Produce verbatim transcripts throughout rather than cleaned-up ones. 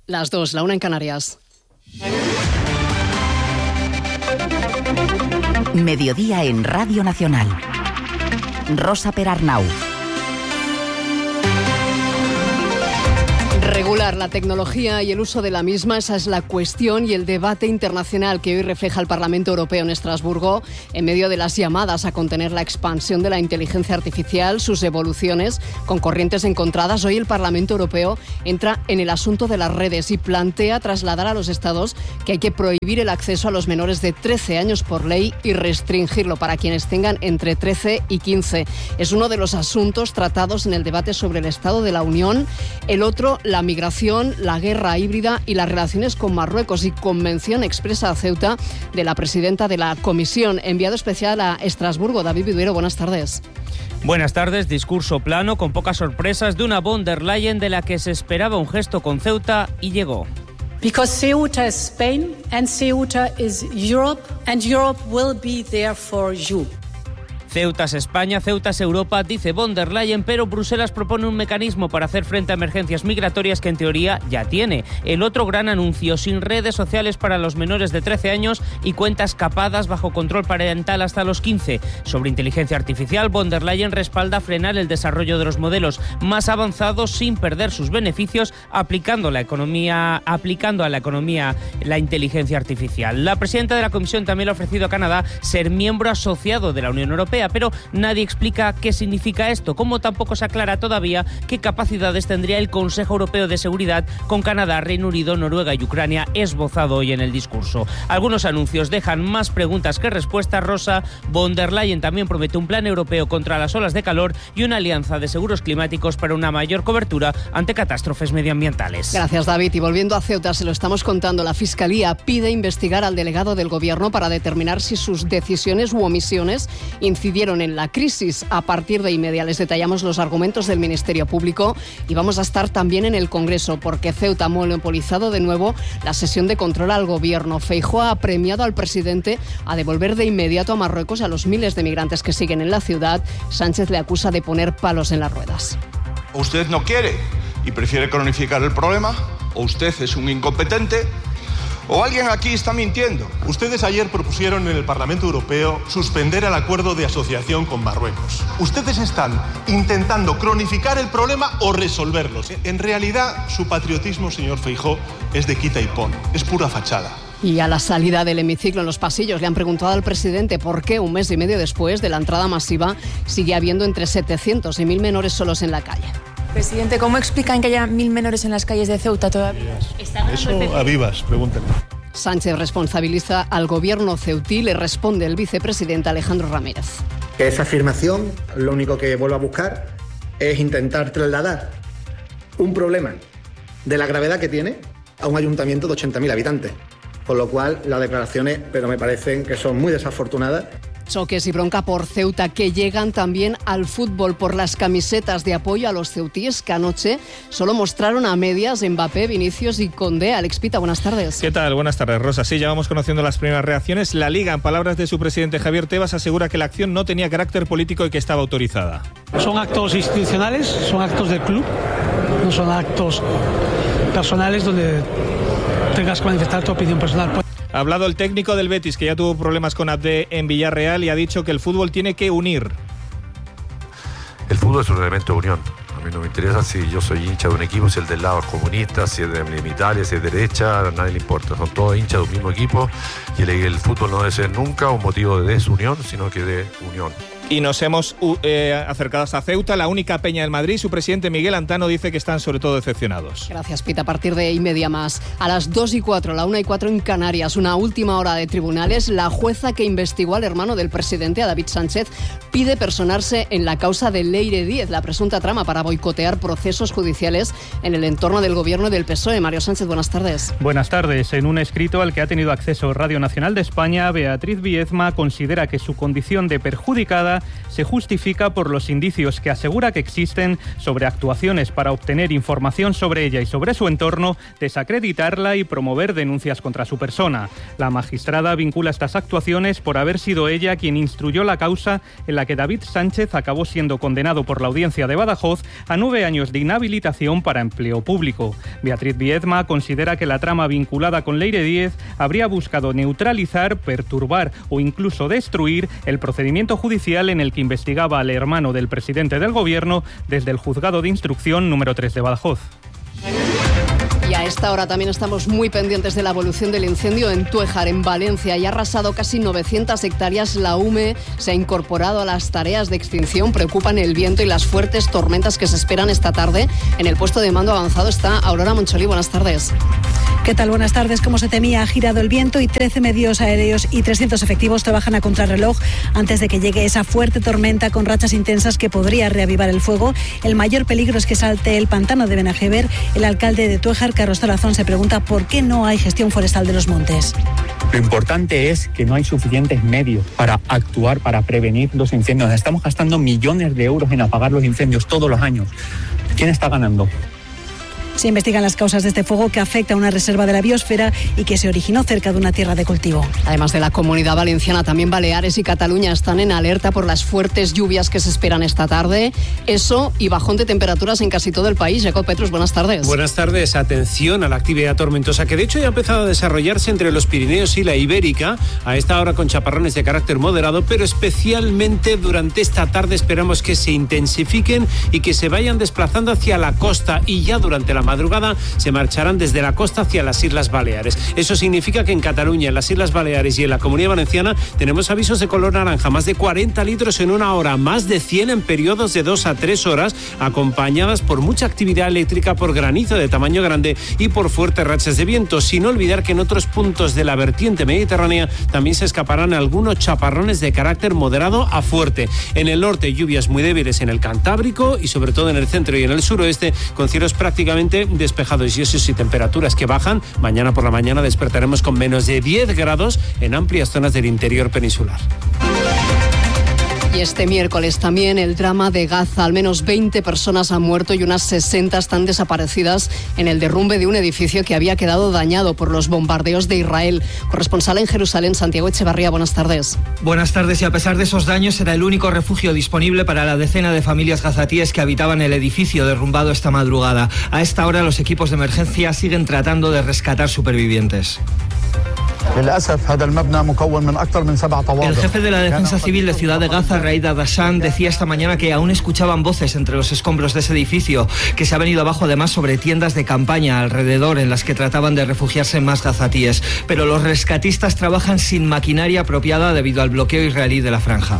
Las dos, la una en Canarias. Mediodía en Radio Nacional. Rosa Perarnau. Regular la tecnología y el uso de la misma, esa es la cuestión y el debate internacional que hoy refleja el Parlamento Europeo en Estrasburgo en medio de las llamadas a contener la expansión de la inteligencia artificial, sus evoluciones con corrientes encontradas. Hoy el Parlamento Europeo entra en el asunto de las redes y plantea trasladar a los Estados que hay que prohibir el acceso a los menores de trece años por ley y restringirlo para quienes tengan entre trece y quince. Es uno de los asuntos tratados en el debate sobre el Estado de la Unión. El otro, la migración, la guerra híbrida y las relaciones con Marruecos, y con mención expresa a Ceuta de la presidenta de la Comisión. Enviado especial a Estrasburgo, David Viduero, buenas tardes. Buenas tardes. Discurso plano, con pocas sorpresas, de una von der Leyen de la que se esperaba un gesto con Ceuta y llegó. Because Ceuta is Spain and Ceuta is Europe and Europe will be there for you. Ceuta es España, Ceuta es Europa, dice von der Leyen, pero Bruselas propone un mecanismo para hacer frente a emergencias migratorias que en teoría ya tiene. El otro gran anuncio, sin redes sociales para los menores de trece años y cuentas capadas bajo control parental hasta los quince. Sobre inteligencia artificial, von der Leyen respalda frenar el desarrollo de los modelos más avanzados sin perder sus beneficios, aplicando la economía, aplicando a la economía la inteligencia artificial. La presidenta de la Comisión también le ha ofrecido a Canadá ser miembro asociado de la Unión Europea, pero nadie explica qué significa esto, como tampoco se aclara todavía qué capacidades tendría el Consejo Europeo de Seguridad con Canadá, Reino Unido, Noruega y Ucrania, esbozado hoy en el discurso. Algunos anuncios dejan más preguntas que respuestas. Rosa, von der Leyen también promete un plan europeo contra las olas de calor y una alianza de seguros climáticos para una mayor cobertura ante catástrofes medioambientales. Gracias, David. Y volviendo a Ceuta, se lo estamos contando, la Fiscalía pide investigar al delegado del Gobierno para determinar si sus decisiones u omisiones incidieron en la crisis. A partir de inmediato les detallamos los argumentos del Ministerio Público y vamos a estar también en el Congreso porque Ceuta ha monopolizado de nuevo la sesión de control al Gobierno. Feijóo ha apremiado al presidente a devolver de inmediato a Marruecos a los miles de migrantes que siguen en la ciudad. Sánchez le acusa de poner palos en las ruedas. O usted no quiere y prefiere cronificar el problema, o usted es un incompetente, ¿o alguien aquí está mintiendo? Ustedes ayer propusieron en el Parlamento Europeo suspender el acuerdo de asociación con Marruecos. Ustedes están intentando cronificar el problema o resolverlo. En realidad, su patriotismo, señor Feijóo, es de quita y pon, es pura fachada. Y a la salida del hemiciclo en los pasillos le han preguntado al presidente por qué un mes y medio después de la entrada masiva sigue habiendo entre setecientos y mil menores solos en la calle. Presidente, ¿cómo explican que haya mil menores en las calles de Ceuta todavía? Eso a vivas, pregúntenle. Sánchez responsabiliza al gobierno ceutí, le responde el vicepresidente Alejandro Ramírez. Esa afirmación lo único que vuelvo a buscar es intentar trasladar un problema de la gravedad que tiene a un ayuntamiento de ochenta mil habitantes. Con lo cual, las declaraciones, pero me parecen que son muy desafortunadas. Choques y bronca por Ceuta que llegan también al fútbol por las camisetas de apoyo a los ceutíes que anoche solo mostraron a medias Mbappé, Vinicius y Condé. Alex Pita, buenas tardes. ¿Qué tal? Buenas tardes, Rosa. Sí, ya vamos conociendo las primeras reacciones. La Liga, en palabras de su presidente Javier Tebas, asegura que la acción no tenía carácter político y que estaba autorizada. Son actos institucionales, son actos del club, no son actos personales donde tengas que manifestar tu opinión personal. Ha hablado el técnico del Betis, que ya tuvo problemas con Abde en Villarreal, y ha dicho que el fútbol tiene que unir. El fútbol es un elemento de unión. A mí no me interesa si yo soy hincha de un equipo, si el del lado es comunista, si es de Italia, si es de derecha, a nadie le importa. Son todos hinchas de un mismo equipo y el, el fútbol no debe ser nunca un motivo de desunión, sino que de unión. Y nos hemos eh, acercado hasta Ceuta, la única peña del Madrid. Su presidente Miguel Antano dice que están sobre todo decepcionados. Gracias, Pita. A partir de y media más. A las dos y cuatro, la una y cuatro en Canarias, una última hora de tribunales. La jueza que investigó al hermano del presidente, a David Sánchez, pide personarse en la causa de Leire Díez, la presunta trama para boicotear procesos judiciales en el entorno del gobierno y del P S O E. Mario Sánchez, buenas tardes. Buenas tardes. En un escrito al que ha tenido acceso Radio Nacional de España, Beatriz Viezma considera que su condición de perjudicada se justifica por los indicios que asegura que existen sobre actuaciones para obtener información sobre ella y sobre su entorno, desacreditarla y promover denuncias contra su persona. La magistrada vincula estas actuaciones por haber sido ella quien instruyó la causa en la que David Sánchez acabó siendo condenado por la Audiencia de Badajoz a nueve años de inhabilitación para empleo público. Beatriz Viedma considera que la trama vinculada con Leire Díez habría buscado neutralizar, perturbar o incluso destruir el procedimiento judicial en el que investigaba al hermano del presidente del Gobierno desde el juzgado de instrucción número tres de Badajoz. Y a esta hora también estamos muy pendientes de la evolución del incendio en Tuéjar, en Valencia. Y ha arrasado casi novecientas hectáreas. La U M E se ha incorporado a las tareas de extinción. Preocupan el viento y las fuertes tormentas que se esperan esta tarde. En el puesto de mando avanzado está Aurora Moncholí. Buenas tardes. ¿Qué tal? Buenas tardes. Como se temía, ha girado el viento y trece medios aéreos y trescientos efectivos trabajan a contrarreloj antes de que llegue esa fuerte tormenta con rachas intensas que podría reavivar el fuego. El mayor peligro es que salte el pantano de Benajever. El alcalde de Tuéjar, Carlos Tarazón, se pregunta por qué no hay gestión forestal de los montes. Lo importante es que no hay suficientes medios para actuar, para prevenir los incendios. Estamos gastando millones de euros en apagar los incendios todos los años. ¿Quién está ganando? Se investigan las causas de este fuego que afecta a una reserva de la biosfera y que se originó cerca de una tierra de cultivo. Además de la Comunidad Valenciana, también Baleares y Cataluña están en alerta por las fuertes lluvias que se esperan esta tarde. Eso y bajón de temperaturas en casi todo el país. Jacob Petrus, buenas tardes. Buenas tardes. Atención a la actividad tormentosa que de hecho ya ha empezado a desarrollarse entre los Pirineos y la Ibérica. A esta hora con chaparrones de carácter moderado, pero especialmente durante esta tarde esperamos que se intensifiquen y que se vayan desplazando hacia la costa, y ya durante la madrugada se marcharán desde la costa hacia las Islas Baleares. Eso significa que en Cataluña, en las Islas Baleares y en la Comunidad Valenciana tenemos avisos de color naranja, más de cuarenta litros en una hora, más de cien en periodos de dos a tres horas, acompañadas por mucha actividad eléctrica, por granizo de tamaño grande y por fuertes rachas de viento, sin olvidar que en otros puntos de la vertiente mediterránea también se escaparán algunos chaparrones de carácter moderado a fuerte. En el norte, lluvias muy débiles en el Cantábrico y sobre todo en el centro y en el suroeste, con cielos prácticamente despejados y eso sí, temperaturas que bajan. Mañana por la mañana despertaremos con menos de diez grados en amplias zonas del interior peninsular. Y este miércoles también el drama de Gaza. Al menos veinte personas han muerto y unas sesenta están desaparecidas en el derrumbe de un edificio que había quedado dañado por los bombardeos de Israel. Corresponsal en Jerusalén, Santiago Echevarría, buenas tardes. Buenas tardes. Y a pesar de esos daños, era el único refugio disponible para la decena de familias gazatíes que habitaban el edificio derrumbado esta madrugada. A esta hora los equipos de emergencia siguen tratando de rescatar supervivientes. El jefe de la Defensa Civil de Ciudad de Gaza, Raid Adashan, decía esta mañana que aún escuchaban voces entre los escombros de ese edificio, que se ha venido abajo además sobre tiendas de campaña alrededor en las que trataban de refugiarse más gazatíes. Pero los rescatistas trabajan sin maquinaria apropiada debido al bloqueo israelí de la franja.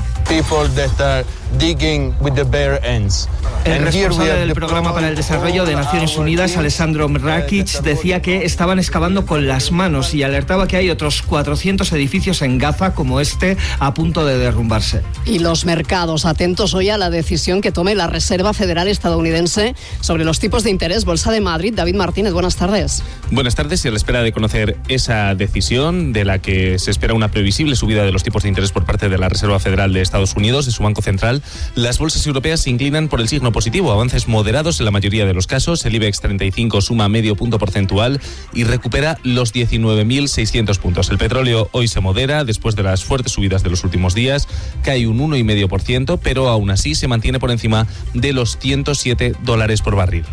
El responsable del Programa para el Desarrollo de Naciones Unidas, Alessandro Mrakic, decía que estaban excavando con las manos y alertaba que hay otros cuatrocientos edificios en Gaza como este a punto de derrumbarse. Y los mercados atentos hoy a la decisión que tome la Reserva Federal estadounidense sobre los tipos de interés. Bolsa de Madrid, David Martínez, buenas tardes. Buenas tardes. Y a la espera de conocer esa decisión de la que se espera una previsible subida de los tipos de interés por parte de la Reserva Federal de Estados Unidos, de su Banco Central, las bolsas europeas se inclinan por el signo positivo. Avances moderados en la mayoría de los casos. El IBEX treinta y cinco suma medio punto porcentual y recupera los diecinueve mil seiscientos puntos. El petróleo hoy se modera después de las fuertes subidas de los últimos días, cae un uno coma cinco por ciento, pero aún así se mantiene por encima de los ciento siete dólares por barril.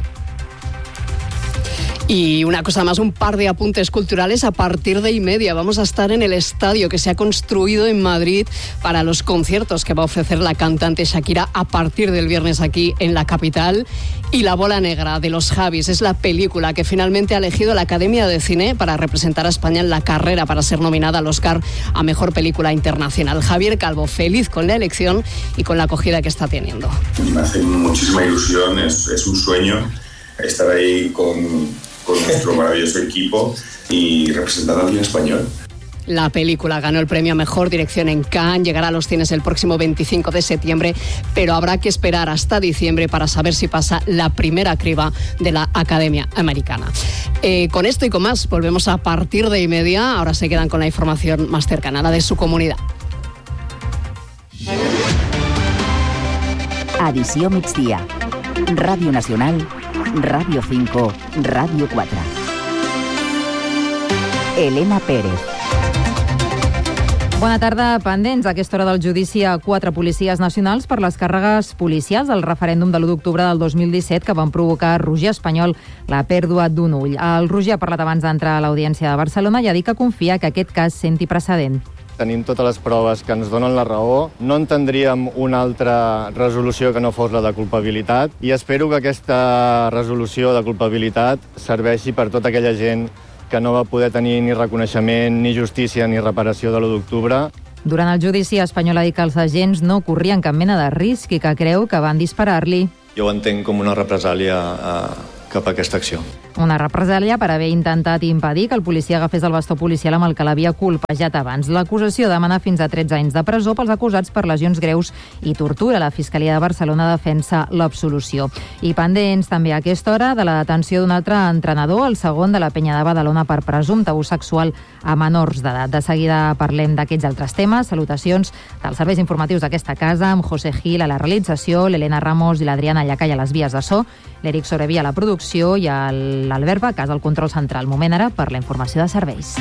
Y una cosa más, un par de apuntes culturales. A partir de y media vamos a estar en el estadio que se ha construido en Madrid para los conciertos que va a ofrecer la cantante Shakira a partir del viernes aquí en la capital. Y La Bola Negra de los Javis es la película que finalmente ha elegido la Academia de Cine para representar a España en la carrera para ser nominada al Oscar a Mejor Película Internacional. Javier Calvo, feliz con la elección y con la acogida que está teniendo. Me hace muchísima ilusión, es, es un sueño estar ahí con... con nuestro maravilloso equipo y representando al cine español. La película ganó el premio a Mejor Dirección en Cannes, llegará a los cines el próximo veinticinco de septiembre, pero habrá que esperar hasta diciembre para saber si pasa la primera criba de la Academia Americana. Eh, con esto y con más, volvemos a partir de y media. Ahora se quedan con la información más cercana, la de su comunidad. Edició migdia. Ràdio Nacional, Ràdio cinco, Ràdio quatre. Elena Pérez. Bona tarda. Pendents a aquesta hora del judici a quatre policies nacionals per les càrregues policials del referèndum de l'u d'octubre del dos mil disset que van provocar a Roger Espanyol la pèrdua d'un ull. El Roger ha parlat abans d'entrar a l'Audiència de Barcelona i ha dit que confia que aquest cas senti precedent. Tenim totes les proves que ens donen la raó. No entendríem una altra resolució que no fos la de culpabilitat i espero que aquesta resolució de culpabilitat serveixi per tota aquella gent que no va poder tenir ni reconeixement, ni justícia, ni reparació de l'u d'octubre. Durant el judici, Espanyol ha dit que els agents no corrien cap mena de risc i que creu que van disparar-li. Jo ho entenc com una represàlia eh, cap a aquesta acció. Una represàlia per haver intentat impedir que el policia agafés el bastó policial amb el que l'havia colpejat abans. L'acusació demana fins a tretze anys de presó pels acusats per lesions greus i tortura. La Fiscalia de Barcelona defensa l'absolució. I pendents també a aquesta hora de la detenció d'un altre entrenador, el segon de la Penya de Badalona per presumpte abús sexual a menors d'edat. De seguida parlem d'aquests altres temes. Salutacions dels serveis informatius d'aquesta casa, amb José Gil a la realització, l'Helena Ramos i l'Adriana Llacai a les vies de so, l'Eric Sorevi a la producció i l'Albert Bacàs al control central. Moment ara per la informació de serveis.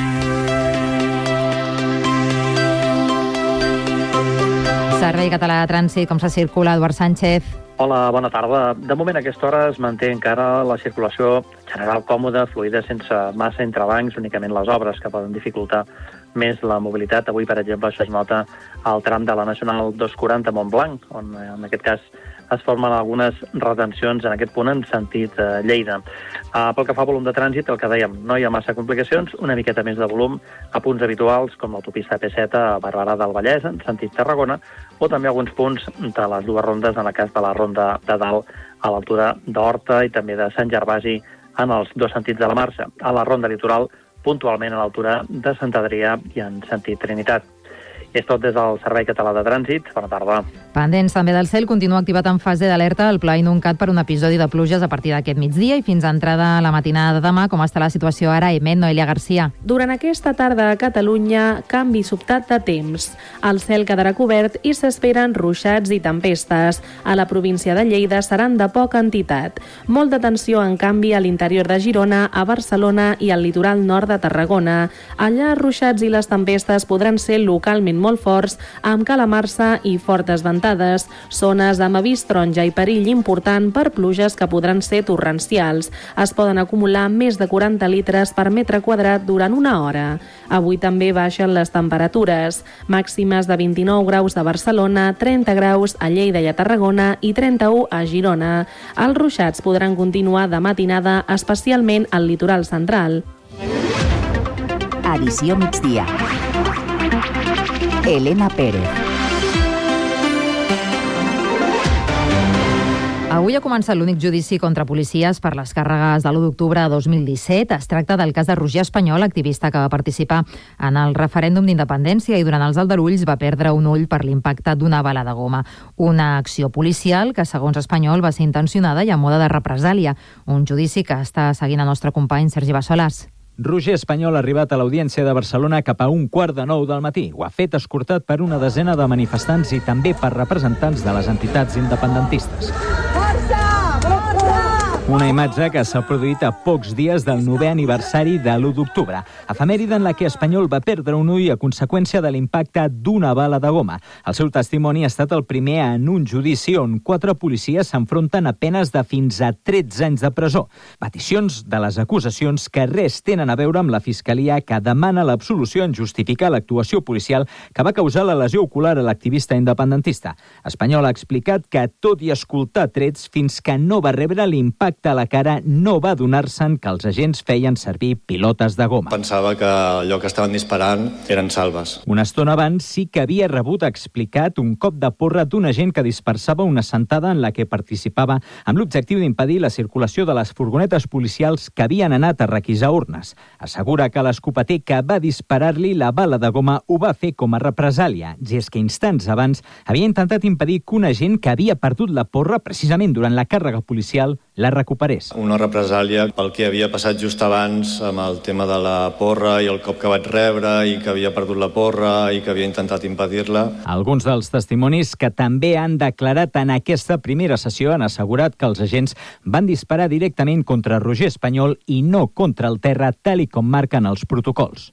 Servei Català de Trànsit, com se circula, Eduard Sánchez? Hola, bona tarda. De moment a aquesta hora es manté encara la circulació general còmoda, fluida, sense massa entrebancs, únicament les obres que poden dificultar més la mobilitat. Avui, per exemple, això es nota al tram de la Nacional dos cents quaranta Montblanc, on en aquest cas es formen algunes retencions en aquest punt en sentit eh, Lleida. Uh, pel que fa a volum de trànsit, el que dèiem, no hi ha massa complicacions, una miqueta més de volum a punts habituals com l'autopista P set a Barberà del Vallès, en sentit Tarragona, o també alguns punts de les dues rondes, en el cas de la ronda de dalt a l'altura d'Horta i també de Sant Gervasi en els dos sentits de la marxa. A la ronda litoral, puntualment a l'altura de Sant Adrià i en sentit Trinitat. És tot des del Servei Català de Trànsit. Bona tarda. Pendents també del cel, continua activat en fase d'alerta el Pla Inuncat per un episodi de pluges a partir d'aquest migdia i fins a entrada a la matinada de demà. Com està la situació ara? Emet, Noelia Garcia. Durant aquesta tarda a Catalunya, canvi sobtat de temps. El cel quedarà cobert i s'esperen ruixats i tempestes. A la província de Lleida seran de poca entitat. Molt d'atenció, en canvi, a l'interior de Girona, a Barcelona i al litoral nord de Tarragona. Allà, ruixats i les tempestes podran ser localment molt forts, amb calamarsa i fortes ventades, zones amb avís taronja i perill important per pluges que podran ser torrencials. Es poden acumular més de quaranta litres per metre quadrat durant una hora. Avui també baixen les temperatures, màximes de vint-i-nou graus a Barcelona, trenta graus a Lleida i a Tarragona i trenta-u a Girona. Els ruixats podran continuar de matinada, especialment al litoral central. Edició migdia. Elena Pérez. Avui ha començat l'únic judici contra policies per les càrregues de l'u d'octubre de dos mil disset. Es tracta del cas de Roger Espanyol, activista que va participar en el referèndum d'independència i durant els aldarulls va perdre un ull per l'impacte d'una bala de goma. Una acció policial que, segons Espanyol, va ser intencionada i a mode de represàlia. Un judici que està seguint el nostre company Sergi Bassolas. Roger Espanyol ha arribat a l'Audiència de Barcelona cap a un quart de nou del matí. Ho ha fet escortat per una desena de manifestants i també per representants de les entitats independentistes. Una imatge que s'ha produït a pocs dies del novè aniversari de l'u d'octubre, efemèride en la que Espanyol va perdre un ull a conseqüència de l'impacte d'una bala de goma. El seu testimoni ha estat el primer en un judici on quatre policies s'enfronten a penes de fins a tretze anys de presó. Peticions de les acusacions que res tenen a veure amb la Fiscalia, que demana l'absolució en justificar l'actuació policial que va causar la lesió ocular a l'activista independentista. Espanyol ha explicat que, tot i escoltar trets, fins que no va rebre l'impacte a la cara, no va adonar-se'n que els agents feien servir pilotes de goma. Pensava que allò que estaven disparant eren salves. Una estona abans sí que havia rebut, explicat, un cop de porra d'un agent que dispersava una sentada en la que participava amb l'objectiu d'impedir la circulació de les furgonetes policials que havien anat a requisar urnes. Assegura que l'escopeter que va disparar-li la bala de goma ho va fer com a represàlia, i és que instants abans havia intentat impedir que un agent que havia perdut la porra precisament durant la càrrega policial la recuperés. Una represàlia pel que havia passat just abans amb el tema de la porra i el cop que vaig rebre i que havia perdut la porra i que havia intentat impedir-la. Alguns dels testimonis que també han declarat en aquesta primera sessió han assegurat que els agents van disparar directament contra Roger Espanyol i no contra el terra, tal i com marquen els protocols.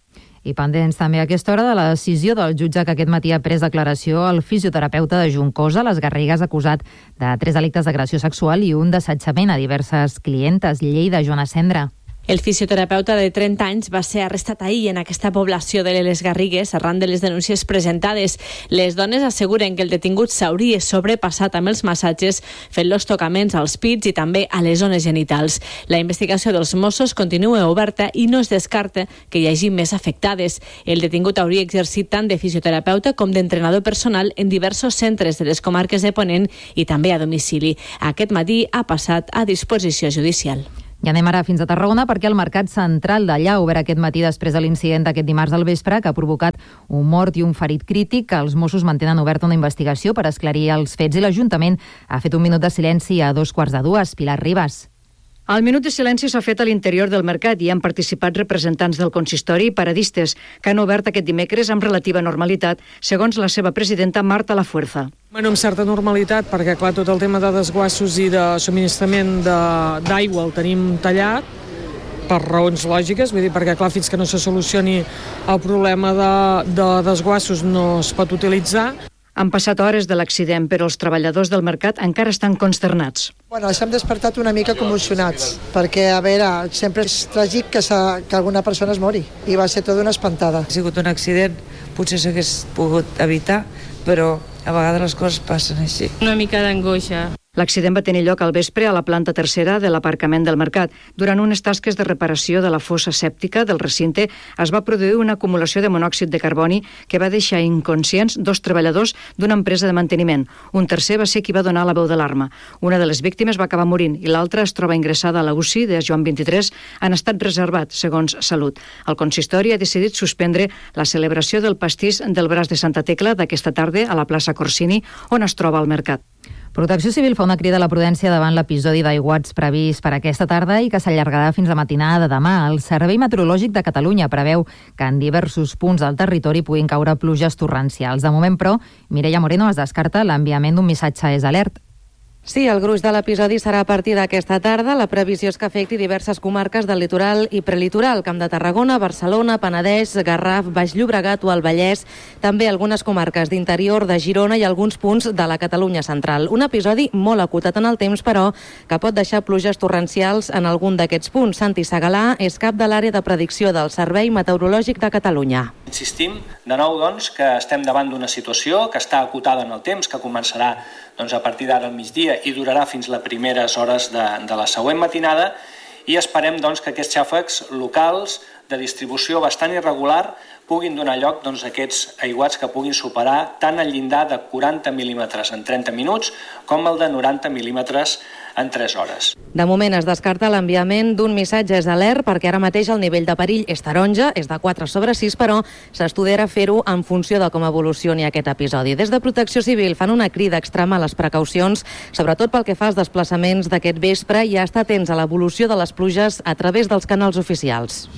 I pendents també a aquesta hora de la decisió del jutge que aquest matí ha pres declaració al fisioterapeuta de Juncosa, les Garrigues, acusat de tres delictes d'agressió sexual i un d'assetjament a diverses clientes. Lleida, Joana Cendra. El fisioterapeuta de trenta anys va ser arrestat ahir en aquesta població de les Garrigues arran de les denúncies presentades. Les dones asseguren que el detingut s'hauria sobrepassat amb els massatges fent-los tocaments als pits i també a les zones genitals. La investigació dels Mossos continua oberta i no es descarta que hi hagi més afectades. El detingut hauria exercit tant de fisioterapeuta com d'entrenador personal en diversos centres de les comarques de Ponent i també a domicili. Aquest matí ha passat a disposició judicial. I anem ara fins a Tarragona perquè el mercat central d'allà ha obert aquest matí després de l'incident d'aquest dimarts al vespre que ha provocat un mort i un ferit crític. Els Mossos mantenen oberta una investigació per esclarir els fets i l'Ajuntament ha fet un minut de silenci a dos quarts de dues. Pilar Ribas. El minut de silenci s'ha fet a l'interior del mercat i han participat representants del consistori i paradistes, que han obert aquest dimecres amb relativa normalitat, segons la seva presidenta Marta Lafuerza. Bueno, amb certa normalitat, perquè clar, tot el tema de desguassos i de subministrament d'aigua el tenim tallat, per raons lògiques, vull dir, perquè clar, fins que no se solucioni el problema de, de desguassos no es pot utilitzar. Han passat hores de l'accident, però els treballadors del mercat encara estan consternats. Bueno, els hem despertat una mica commocionats, perquè, a veure, sempre és tràgic que, que alguna persona es mori, i va ser tota una espantada. Ha sigut un accident, potser s'hagués pogut evitar, però a vegades les coses passen així. Una mica d'angoixa. L'accident va tenir lloc al vespre a la planta tercera de l'aparcament del mercat. Durant unes tasques de reparació de la fossa sèptica del recinte es va produir una acumulació de monòxid de carboni que va deixar inconscients dos treballadors d'una empresa de manteniment. Un tercer va ser qui va donar la veu d'alarma. Una de les víctimes va acabar morint i l'altra es troba ingressada a la U C I de Joan vint-i-tres en estat reservat, segons Salut. El consistori ha decidit suspendre la celebració del pastís del braç de Santa Tecla d'aquesta tarda a la plaça Corsini, on es troba el mercat. Protecció Civil fa una crida a la prudència davant l'episodi d'aiguats previst per aquesta tarda i que s'allargarà fins a matinada de demà. El Servei Meteorològic de Catalunya preveu que en diversos punts del territori puguin caure pluges torrencials. De moment, però, Mireia Moreno es descarta l'enviament d'un missatge és alert. Sí, el gruix de l'episodi serà a partir d'aquesta tarda. La previsió és que afecti diverses comarques del litoral i prelitoral, Camp de Tarragona, Barcelona, Penedès, Garraf, Baix Llobregat o el Vallès, també algunes comarques d'interior de Girona i alguns punts de la Catalunya central. Un episodi molt acotat en el temps, però, que pot deixar pluges torrencials en algun d'aquests punts. Santi Segalà és cap de l'àrea de predicció del Servei Meteorològic de Catalunya. Insistim, de nou, doncs, que estem davant d'una situació que està acotada en el temps, que començarà doncs, a partir d'ara al migdia i durarà fins les primeres hores de, de la següent matinada i esperem doncs, que aquests xàfecs locals de distribució bastant irregular puguin donar lloc doncs, a aquests aiguats que puguin superar tant el llindar de quaranta mil·límetres en trenta minuts com el de noranta mil·límetres en tres hores. De moment es descarta l'enviament d'un missatge d'alert perquè ara mateix el nivell de perill és taronja, és de quatre sobre sis, però s'estudiarà fer-ho en funció de com evolucioni aquest episodi. Des de Protecció Civil fan una crida extrema a les precaucions, sobretot pel que fa als desplaçaments d'aquest vespre i a estar atents a l'evolució de les pluges a través dels canals oficials.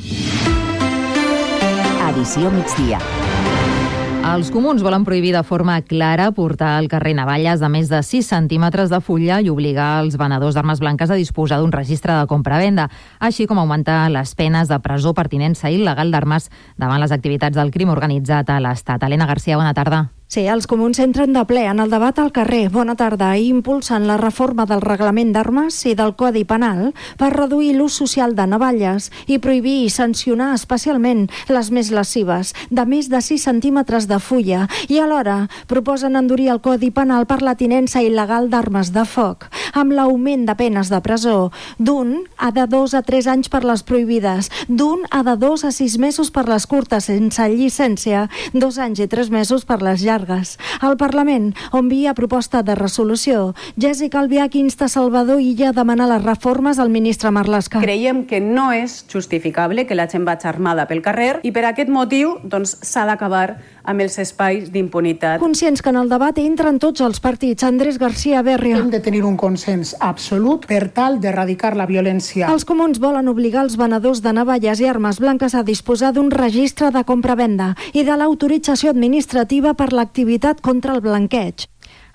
Edició migdia. Els comuns volen prohibir de forma clara portar al carrer navalles de més de sis centímetres de fulla i obligar els venedors d'armes blanques a disposar d'un registre de compra-venda, així com augmentar les penes de presó per tinença il·legal d'armes davant les activitats del crim organitzat a l'Estat. Helena Garcia, bona tarda. Sí, els comuns entren de ple en el debat al carrer. Bona tarda. I impulsen la reforma del reglament d'armes i del Codi Penal per reduir l'ús social de navalles i prohibir i sancionar especialment les més lesives, de més de sis centímetres de fulla. I alhora proposen endurir el Codi Penal per la tinença il·legal d'armes de foc, amb l'augment de penes de presó, d'un a de dos a tres anys per les prohibides, d'un a de dos a sis mesos per les curtes sense llicència, dos anys i tres mesos per les llargues. Al Parlament, on via proposta de resolució, Jessica Albiach insta Salvador Illa a demanar les reformes al ministre Marlaska. Creiem que no és justificable que la gent vagi armada pel carrer i per aquest motiu doncs, s'ha d'acabar amb els espais d'impunitat. Conscients que en el debat entren tots els partits. Andrés García Berria. Hem de tenir un consens absolut per tal d'erradicar la violència. Els comuns volen obligar els venedors de navalles i armes blanques a disposar d'un registre de compra-venda i de l'autorització administrativa per l'activitat contra el blanqueig.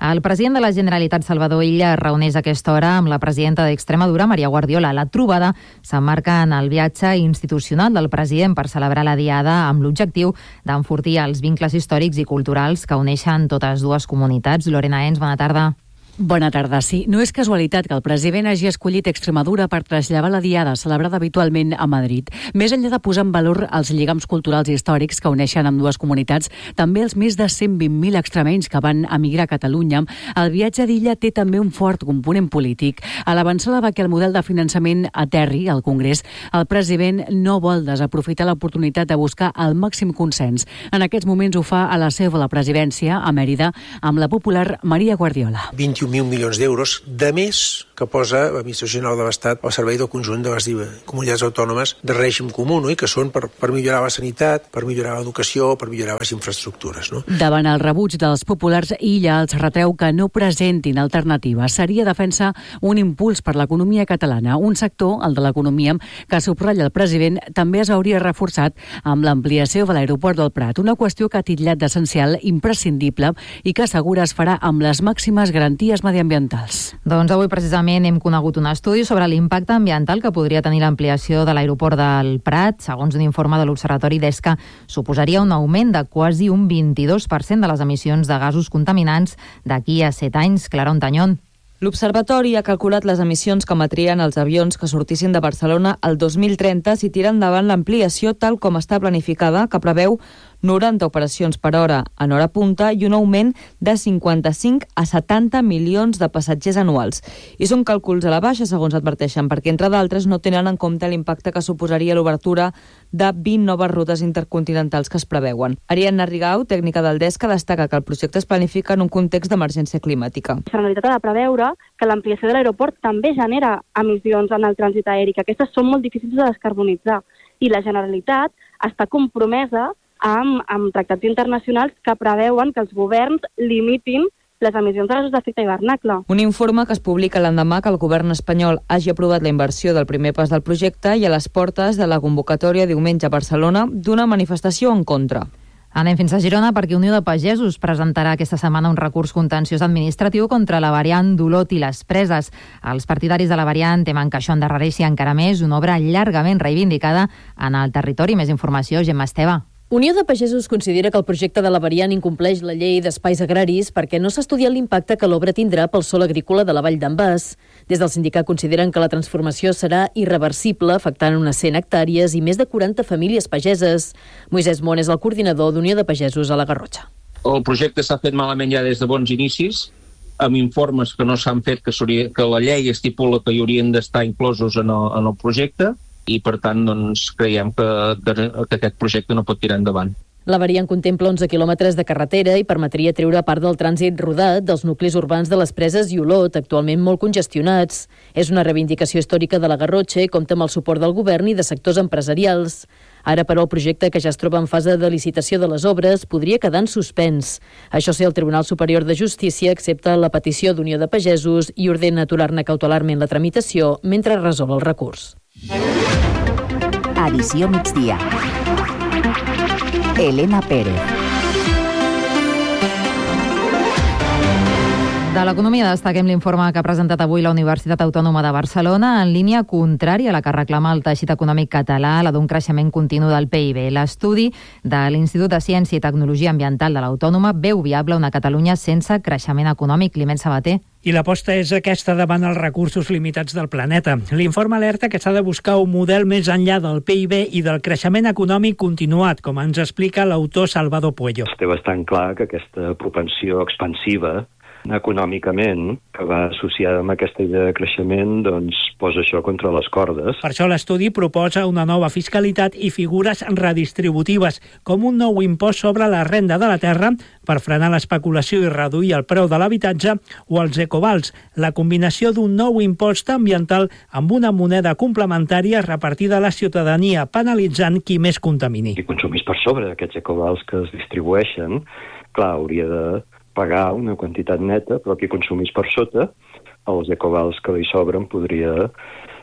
El president de la Generalitat, Salvador Illa, es reuneix a aquesta hora amb la presidenta d'Extremadura, Maria Guardiola. La trobada s'emmarca en el viatge institucional del president per celebrar la Diada amb l'objectiu d'enfortir els vincles històrics i culturals que uneixen totes dues comunitats. Lorena Ens, bona tarda. Bona tarda. Sí, no és casualitat que el president hagi escollit Extremadura per traslladar la Diada, celebrada habitualment a Madrid. Més enllà de posar en valor els lligams culturals i històrics que uneixen amb dues comunitats, també els més de cent vint mil extremenys que van emigrar a Catalunya, el viatge d'Illa té també un fort component polític. A l'avançada va que el model de finançament aterri al Congrés, el president no vol desaprofitar l'oportunitat de buscar el màxim consens. En aquests moments ho fa a la seu de la presidència, a Mèrida, amb la popular Maria Guardiola. vint-i-un mil milions d'euros de més que posa l'Administració General de l'Estat al servei del conjunt de les comunitats autònomes de règim comú, no? I que són per, per millorar la sanitat, per millorar l'educació, per millorar les infraestructures. No? Davant el rebuig dels populars, Illa els retreu que no presentin alternatives. Seria defensa un impuls per l'economia catalana, un sector, el de l'economia, que subratlla el president, també es hauria reforçat amb l'ampliació de l'aeroport del Prat, una qüestió que ha titllat d'essencial, imprescindible i que assegura es farà amb les màximes garanties mediambientals. Doncs avui precisament hem conegut un estudi sobre l'impacte ambiental que podria tenir l'ampliació de l'aeroport del Prat. Segons un informe de l'Observatori d'ESCA, suposaria un augment de quasi un vint-i-dos per cent de les emissions de gasos contaminants d'aquí a set anys. Clara Ontañón. L'Observatori ha calculat les emissions que emetrien els avions que sortissin de Barcelona el dos mil trenta si tiren endavant l'ampliació tal com està planificada, que preveu noranta operacions per hora en hora punta i un augment de cinquanta-cinc a setanta milions de passatgers anuals. I són càlculs a la baixa, segons adverteixen, perquè, entre d'altres, no tenen en compte l'impacte que suposaria l'obertura de vint noves rutes intercontinentals que es preveuen. Ariadna Rigau, tècnica del DESCA, destaca que el projecte es planifica en un context d'emergència climàtica. La Generalitat ha de preveure que l'ampliació de l'aeroport també genera emissions en el trànsit aeri, que aquestes són molt difícils de descarbonitzar. I la Generalitat està compromesa amb, amb tractats internacionals que preveuen que els governs limitin les emissions de gasos d'efecte hivernacle. Un informe que es publica l'endemà que el govern espanyol hagi aprovat la inversió del primer pas del projecte i a les portes de la convocatòria diumenge a Barcelona d'una manifestació en contra. Anem fins a Girona perquè Unió de Pagesos presentarà aquesta setmana un recurs contenciós administratiu contra la variant d'Olot i les Preses. Els partidaris de la variant temen que això endarrereixi encara més una obra llargament reivindicada en el territori. Més informació, Gemma Esteve. Unió de Pagesos considera que el projecte de la variant incompleix la llei d'espais agraris perquè no s'ha estudiat l'impacte que l'obra tindrà pel sòl agrícola de la Vall d'en Bas. Des del sindicat consideren que la transformació serà irreversible, afectant unes cent hectàrees i més de quaranta famílies pageses. Moisès Mont és el coordinador d'Unió de Pagesos a la Garrotxa. El projecte s'ha fet malament ja des de bons inicis, amb informes que no s'han fet, que, que la llei estipula que hi haurien d'estar inclosos en el, en el projecte, i per tant doncs, creiem que, que, que aquest projecte no pot tirar endavant. La variant contempla onze quilòmetres de carretera i permetria treure part del trànsit rodat dels nuclis urbans de les Preses i Olot, actualment molt congestionats. És una reivindicació històrica de la Garrotxa i compta amb el suport del govern i de sectors empresarials. Ara, però, el projecte, que ja es troba en fase de licitació de les obres, podria quedar en suspens. Això sí, el Tribunal Superior de Justícia accepta la petició d'Unió de Pagesos i ordena aturar-ne cautelarment la tramitació mentre resol el recurs. Edició migdia. Elena Pérez. De l'economia destaquem l'informe que ha presentat avui la Universitat Autònoma de Barcelona en línia contrària a la que reclama el teixit econòmic català, la d'un creixement continu del P I B. L'estudi de l'Institut de Ciència i Tecnologia Ambiental de l'Autònoma veu viable una Catalunya sense creixement econòmic. Climent Sabater. I l'aposta és aquesta davant els recursos limitats del planeta. L'informe alerta que s'ha de buscar un model més enllà del P I B i del creixement econòmic continuat, com ens explica l'autor Salvador Puello. Té bastant clar que aquesta propensió expansiva econòmicament, que va associada amb aquesta idea de creixement, doncs posa això contra les cordes. Per això l'estudi proposa una nova fiscalitat i figures redistributives, com un nou impost sobre la renda de la terra per frenar l'especulació i reduir el preu de l'habitatge, o els ecovals, la combinació d'un nou impost ambiental amb una moneda complementària repartida a la ciutadania, penalitzant qui més contamini. Qui consumís per sobre d'aquests ecovals que es distribueixen, clar, hauria de pagar una quantitat neta, però qui consumís per sota, els ecovals que li sobren podria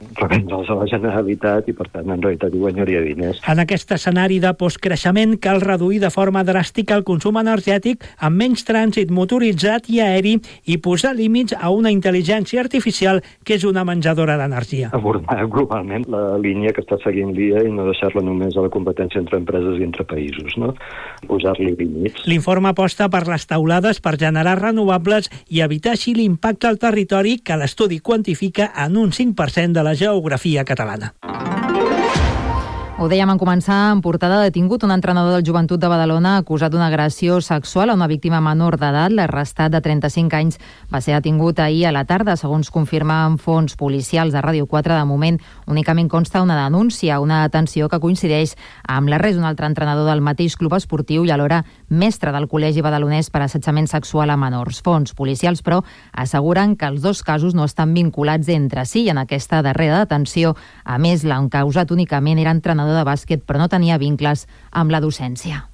revendre'ls a la Generalitat i, per tant, en realitat hi guanyaria diners. En aquest escenari de postcreixement cal reduir de forma dràstica el consum energètic amb menys trànsit motoritzat i aeri i posar límits a una intel·ligència artificial que és una menjadora d'energia. Abordar globalment la línia que està seguint l'I A i no deixar-la només a la competència entre empreses i entre països, no? Posar-li límits. L'informe aposta per les taulades per generar renovables i evitar així l'impacte al territori que l'estudi quantifica en un cinc per cent de la geografia catalana. Ho dèiem en començar, en portada detingut un entrenador del Joventut de Badalona acusat d'una agressió sexual a una víctima menor d'edat. L'arrestat de trenta-cinc anys va ser detingut ahir a la tarda, segons confirmen fons policials de Ràdio quatre. De moment, únicament consta una denúncia, una detenció que coincideix amb l'arrest d'un altre entrenador del mateix club esportiu i alhora mestre del Col·legi Badalonès per assetjament sexual a menors. Fons policials, però, asseguren que els dos casos no estan vinculats entre si. En aquesta darrera detenció, a més, l'encausat únicament era entrenador de bàsquet, però no tenia vincles amb la docència.